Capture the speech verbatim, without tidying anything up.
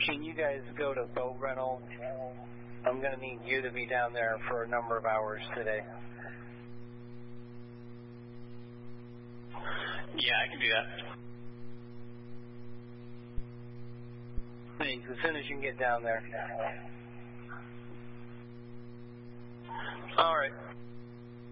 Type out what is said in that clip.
Can you guys go to boat rental? I'm going to need you to be down there for a number of hours today. Yeah, I can do that. Please, as soon as you can get down there. All right.